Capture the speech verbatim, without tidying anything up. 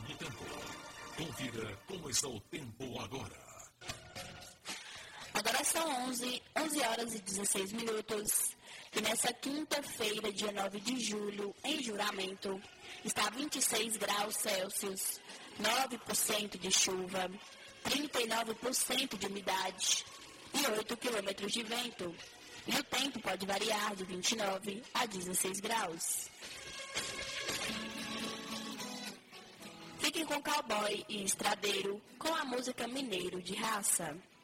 do tempo. Confira como está o tempo agora. Agora são onze, onze horas e dezesseis minutos. E nessa quinta-feira, dia nove de julho, em Juramento, está vinte e seis graus Celsius, nove por cento de chuva, trinta e nove por cento de umidade e oito quilômetros de vento. E o tempo pode variar de vinte e nove a dezesseis graus. Fiquem com Cowboy e Estradeiro com a música Mineiro de Raça.